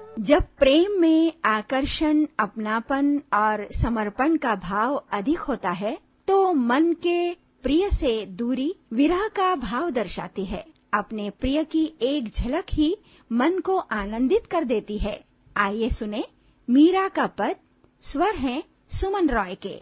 जब प्रेम में आकर्षण, अपनापन और समर्पण का भाव अधिक होता है तो मन के प्रिय से दूरी विरह का भाव दर्शाती है। अपने प्रिय की एक झलक ही मन को आनंदित कर देती है। आइए सुने मीरा का पद। स्वर हैं सुमन रॉय के।